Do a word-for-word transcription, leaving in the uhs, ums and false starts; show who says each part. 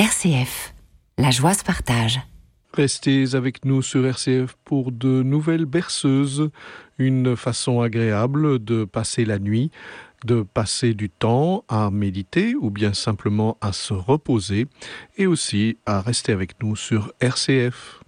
Speaker 1: R C F, la joie se partage.
Speaker 2: Restez avec nous sur R C F pour de nouvelles berceuses, une façon agréable de passer la nuit, de passer du temps à méditer ou bien simplement à se reposer et aussi à rester avec nous sur R C F.